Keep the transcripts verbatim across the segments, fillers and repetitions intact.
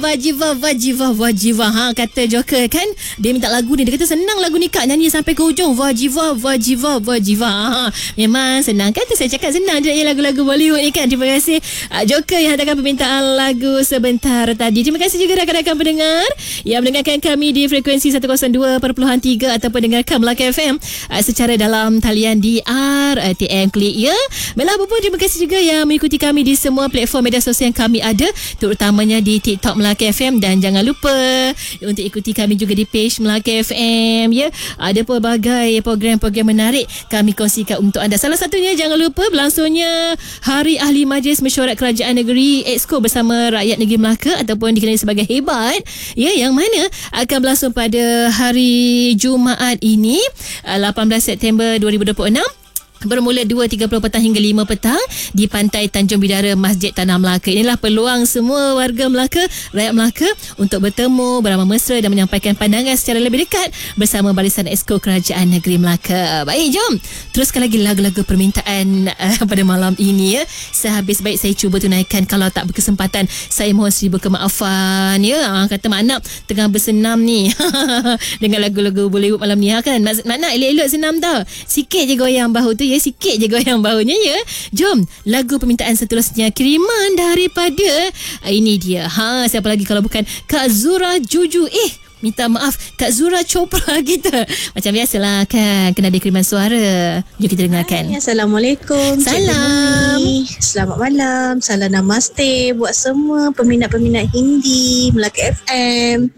Wajiva, wajiva, wajiva. Ha, kata Joker kan, dia minta lagu ni. Dia kata senang lagu ni Kak, nyanyi sampai ke hujung. Wajiva, wajiva, wajiva. Ha, memang senang kan? Tu saya cakap senang je lagu-lagu Bollywood ni kan. Terima kasih uh, Joker yang hantarkan permintaan lagu sebentar tadi. Terima kasih juga rakan-rakan pendengar yang mendengarkan kami di frekuensi seratus dua perpuluhan tiga ataupun dengarkan Melaka F M uh, secara dalam talian D R uh, T M Klik ya. Baiklah, apapun terima kasih juga yang mengikuti kami di semua platform media sosial yang kami ada, terutamanya di TikTok Melaka F M, dan jangan lupa untuk ikuti kami juga di page Melaka F M ya. Ada pelbagai program-program menarik kami kongsikan untuk anda. Salah satunya jangan lupa berlangsungnya Hari Ahli Majlis Mesyuarat Kerajaan Negeri Exco bersama rakyat negeri Melaka ataupun dikenali sebagai Hebat ya, yang mana akan berlangsung pada hari Jumaat ini lapan belas September dua ribu dua puluh enam bermula dua tiga puluh petang hingga lima petang di Pantai Tanjung Bidara, Masjid Tanah Melaka. Inilah peluang semua warga Melaka, rakyat Melaka untuk bertemu, beramah mesra dan menyampaikan pandangan secara lebih dekat bersama Barisan Exco Kerajaan Negeri Melaka. Baik, jom teruskan lagi lagu-lagu permintaan uh, pada malam ini ya. Sehabis baik saya cuba tunaikan, kalau tak berkesempatan saya mohon seribu kemaafan ya. Ha, kata Mak Nak tengah bersenam ni dengan lagu-lagu Bollywood malam ni ha, kan. Mak Nak elok-elok senam tau. Sikit je goyang bahu tu ya, sikit je goyang bahunya ya. Jom lagu permintaan seterusnya, kiriman daripada uh, ini dia. Ha, siapa lagi kalau bukan Kak Zura Juju. Eh minta maaf, Kak Zura Chopra kita. Macam biasalah kan, kena ada kiriman suara. Jom kita dengarkan. Hai, Assalamualaikum. Salam. Selamat malam. Salam namaste buat semua peminat-peminat Hindi Melaka F M.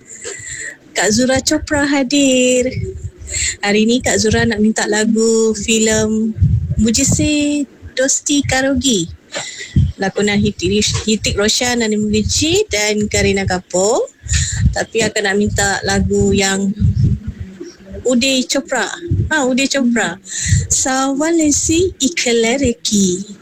Kak Zura Chopra hadir. Hari ni Kak Zura nak minta lagu filem Mujhse Dosti Karogi, lakonan Hitik, Hitik Roshan, Nani Mukerji dan Kareena Kapoor. Tapi akan nak minta lagu yang Uday Chopra. Ha, Uday Chopra. Sawal si ikhlare ki.